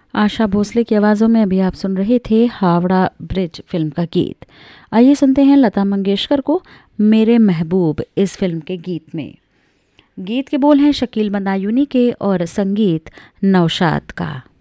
आशा भोसले की आवाज़ों में अभी आप सुन रहे थे हावड़ा ब्रिज फिल्म का गीत। आइए सुनते हैं लता मंगेशकर को मेरे महबूब इस फिल्म के गीत में। गीत के बोल हैं शकील मनायूनी के और संगीत नौशाद का।